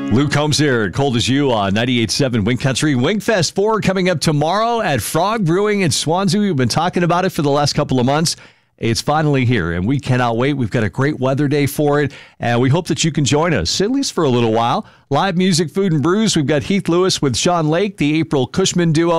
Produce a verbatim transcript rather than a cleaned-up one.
Luke Combs here, Cold as You on ninety-eight point seven Wing Country. Wingfest four coming up tomorrow at Frog Brewing in Swansea. We've been talking about it for the last couple of months. It's finally here, and we cannot wait. We've got a great weather day for it, and we hope that you can join us, at least for a little while. Live music, food, and brews. We've got Heath Lewis with Sean Lake, the April Cushman duo.